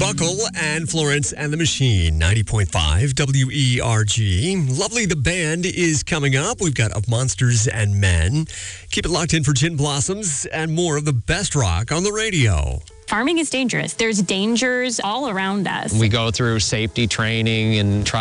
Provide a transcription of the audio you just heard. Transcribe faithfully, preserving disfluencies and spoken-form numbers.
Buckle and Florence and the Machine, ninety point five W E R G. Lovely the Band is coming up. We've got Of Monsters and Men. Keep it locked in for Gin Blossoms and more of the best rock on the radio. Farming is dangerous. There's dangers all around us. We go through safety training and try